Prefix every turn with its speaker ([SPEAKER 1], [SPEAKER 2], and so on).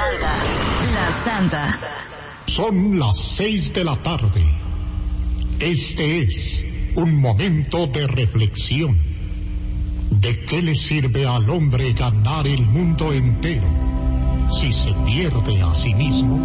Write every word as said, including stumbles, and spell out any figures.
[SPEAKER 1] Salva la santa.
[SPEAKER 2] Son las seis de la tarde. Este es un momento de reflexión. ¿De qué le sirve al hombre ganar el mundo entero si se pierde a sí mismo?